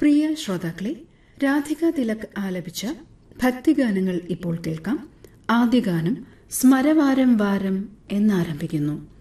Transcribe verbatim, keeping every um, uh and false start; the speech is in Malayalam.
പ്രിയ ശ്രോതാക്കളെ, രാധിക തിലക് ആലപിച്ച ഭക്തിഗാനങ്ങൾ ഇപ്പോൾ കേൾക്കാം. ആദ്യ ഗാനം സ്മരവാരം വാരം എന്നാരംഭിക്കുന്നു.